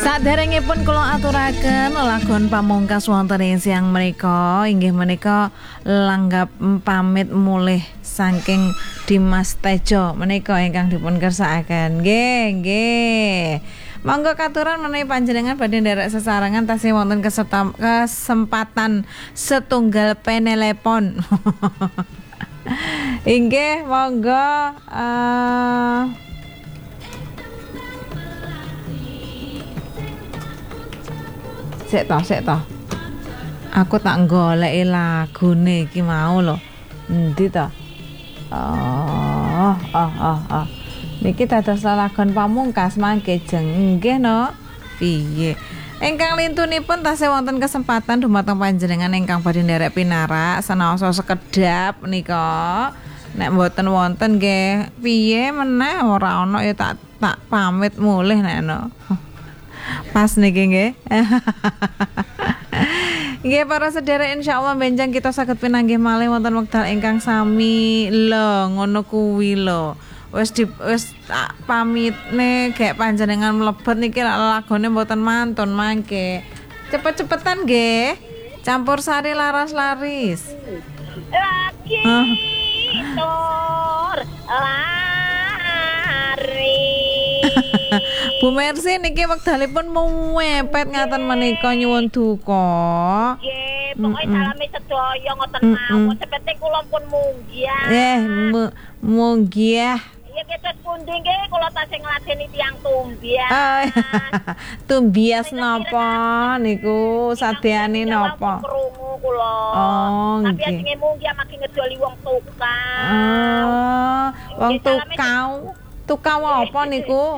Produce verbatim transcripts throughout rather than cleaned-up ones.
Saderengipun kula aturaken lagon pamungkas wonten ing siang menika inggih menika langgap pamit mulih saking Dimas Tejo menika ingkang dipun kersakaken. Nggih, nggih. Monggo katuran menawi panjenengan badhe nderek sesarengan tasih wonten kesempatan setunggal penelepon. Inggih, monggo uh, Sik toh, sik toh. Aku tak goleki lagune iki mau lho. Endi toh? Oh, oh, oh, oh. Niki dados lagon pamungkas mangke jeng nggih no. Piye? Ingkang lintunipun tasih wonten kesempatan dumateng panjenengan ingkang badhe nderek pinarak sanaosa sekedap nika. Nek mboten wonten nggih piye meneh ora ana ya tak tak pamit mulih nek no. Pas niki nggih. Nggih para sedherek insyaallah benjang kita saged pinanggih malih wonten wekdal ingkang sami lho ngono kuwi lho. Wis di wis tak pamitne gek panjenengan mlebet niki lagone mboten mantun mangke. Cepet-cepetan nggih. Campur sari laras-laris. Lagi tur lari. Bu Mercy niki wekdalipun mepet ngaten menika nyuwun duka. Nggih, pokoke salami sedaya ngoten mawon. Sepete kula pun munggah. Eh, munggah. Iya ketet pundi nggih kula tasih ngladeni tiyang tumbias. Oh, tumbias napa niku sadeane napa? Krungu kula. Oh, tapi nggih. asine munggah makin ngedoli wong tukang. Oh, wong tukau. Tukau apa niku?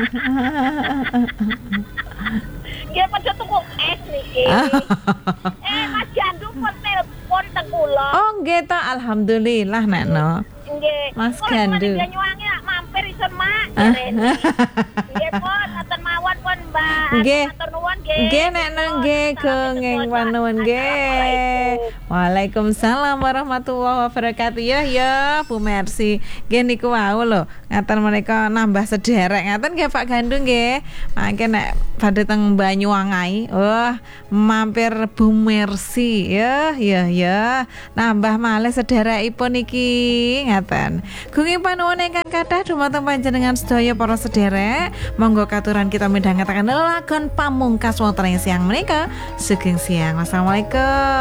Nggih padha tuku es niki. Eh Mas Jandu pun telepon teng kula. Oh nggih ta, alhamdulillah nek no. Nggih. Mas Gandu. Kula nyuwangi nak mampir ison Mak. Nggih pun ngoten mawon pun Mbak. Nggih. Matur nuwun nggih. Nggih nek nggih kenging panuwun nggih. Waalaikumsalam warahmatullahi wabarakatuh. Ya ya Bu Mercy. Nggih niku wau lho. Ngaten menika nambah sederek ngaten nggih Pak Gandu nggih. Mangke nek badhe teng Banyuwangi, wah mampir Bu Mercy ya ya ya. Nambah malih sederekipun iki ngaten. Gunging panuwun ingkang kathah dumateng panjenengan sedaya para sederek. Monggo katuran kita midhangetaken lagon pamungkas wonten ing siang menika. Sugeng siang. Wassalamualaikum.